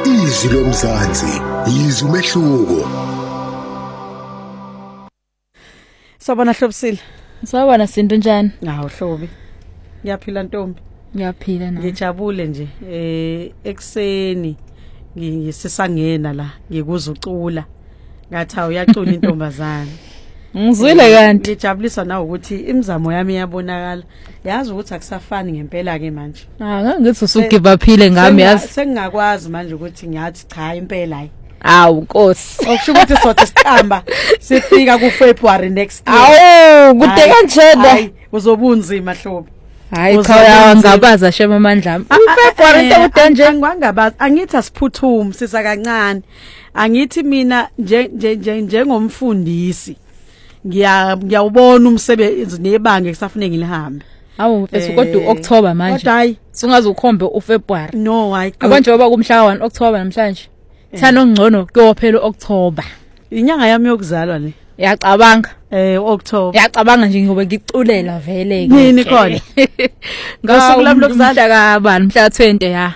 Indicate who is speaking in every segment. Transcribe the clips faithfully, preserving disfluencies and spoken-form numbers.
Speaker 1: Izwi lomzansi, izwi umehluko.
Speaker 2: Sabona Hlobisile.
Speaker 3: Sabona Sinto njani?
Speaker 2: Hawu Hlobi. Ngiyaphila Ntombi.
Speaker 3: Ngiyaphila na.
Speaker 2: Ngijabule nje eh ekseni ngisisangena la ngikuza ucula. Ngathi awuyacula intombazana.
Speaker 3: Ngizwile kanti.
Speaker 2: Ngijabuliswa na ukuthi imizamo yami iyabonakala. Yazi ukuthi akusafani ngempela ke manje.
Speaker 3: Ah ngithi usugive uphile ngami yazi.
Speaker 2: Sengingakwazi manje ukuthi ngiyathi cha impela hayi.
Speaker 3: Awu Nkosi.
Speaker 2: Okusho ukuthi sothi siqamba sifika ku February next year.
Speaker 3: Awu kude kanjena.
Speaker 2: Hayi uzobunzima Hlobi.
Speaker 3: Hayi cha ngabaza shema amandla ami. February into nje
Speaker 2: angiwangabaza angithi asiphuthume sisa kancane. Angithi mina nje nje njengomfundisi ngiya ngiyawubona umsebenzi nebanga ekusafuneka ngilihambe.
Speaker 3: Awu mfethu kodwa October manje.
Speaker 2: Kodwa hayi
Speaker 3: singaze ukhombe uFebruary.
Speaker 2: No hayi.
Speaker 3: Abantu njengoba kumhla ka one October namhlanje. Thana ongcono kuyophela October.
Speaker 2: Inyanga yami yokuzalwa le.
Speaker 3: Yacabanga
Speaker 2: eh October.
Speaker 3: Yacabanga nje ngoba ngikuculela vele ke.
Speaker 2: Nini khona?
Speaker 3: Ngosuku lami lokuzalwa ka bani mhla twenty ya.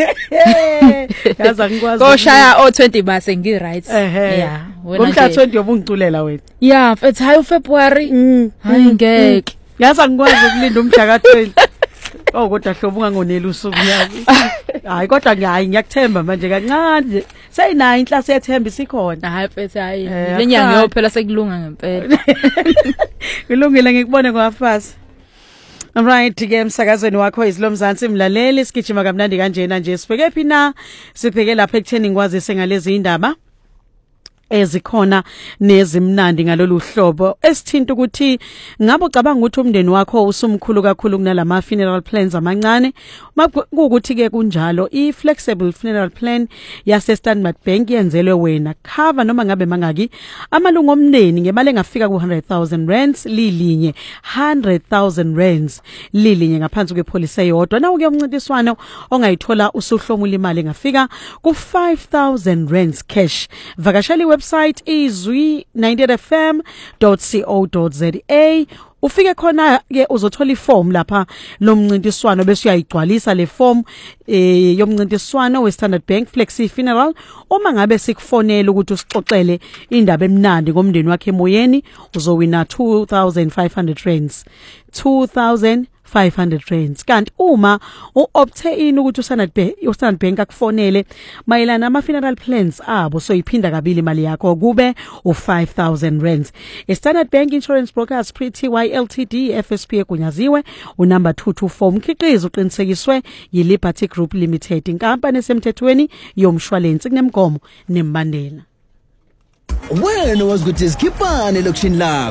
Speaker 2: Yaza ngikwazi.
Speaker 3: Koshaya o twenty base ngi right. Yeah.
Speaker 2: Ngomhla twenty yobungiculela wena.
Speaker 3: Yeah, mfethu hayi uFebruary. Hayi ngeke.
Speaker 2: Yaza ngikwazi ukulinda umhla ka twenty. Oh kodwa Hlobo ungangonela usuku yami. Hayi kodwa ngiyayi ngiyakuthemba manje kancane nje. Seyinayo inhlase yethemba isikhona.
Speaker 3: Hayi mfethu hayi. Lenyanga yophela sekulunga ngempela.
Speaker 2: Kulungile ngikubone kwafasi. Alright ke emsakazweni wakho izilomzansi mlaleli sigijima kamnandi kanjena nje sibheke phi na sibheke lapha ekutheni ngwazise ngalezi indaba ezikhona nezimnandi ngalolu hlobo esithinta ukuthi ngabe ucabanga ukuthi umndeni wakho usumkhulu kakhulu kunalama funeral plans amancane ukuthi ke kunjalo i flexible funeral plan yase Standard Bank yenzelwe wena cover noma ngabe mangaki amalungu omndeni ngemali engafika ku one hundred thousand rands lilinye one hundred thousand rands lilinye ngaphansi kwepolicy eyodwa na uke umncintiswano ongayithola usuhlomula imali engafika ku five thousand rands cash vakashali website izwi ninety f m dot co dot za ufike khona ke uzothola iform lapha lomncintiswano bese uyayigcwalisa le form eh yomncintiswano we Standard Bank Flexi Funeral uma ngabe sikufonela ukuthi usixoxele indaba emnandi ngomndeni wakhe emoyeni uzowina two thousand five hundred rands two thousand five hundred rands kanti uma uopthe in ukuthi uStandard Bank uStandard Bank akufonele mayelana ama funeral plans abo so iphinda kabili imali yakho kube u five thousand rands iStandard Bank Insurance Brokers Pty Ltd F S P egunyaziwe unumber two two four umkhiqizo uqinisekiswe yiLiberty Group Limited inkampani esemthethweni yomshwalensi kunemgomo nembandela.
Speaker 4: Wena wazi ukuthi isikhiphane lokushini la